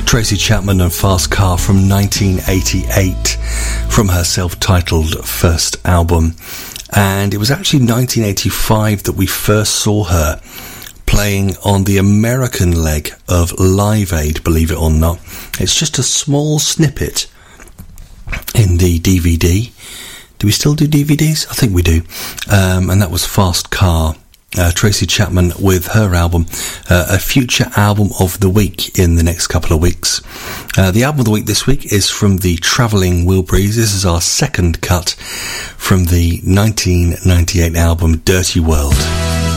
Tracy Chapman and Fast Car from 1988 from her self-titled first album. And it was actually 1985 that we first saw her playing on the American leg of Live Aid, believe it or not. It's just a small snippet in the DVD. Do we still do DVDs? I think we do. And that was Fast Car. Tracy Chapman with her album, a future album of the week in the next couple of weeks. The album of the week this week is from the Travelling Wilburys. This is our second cut from the 1998 album Dirty World.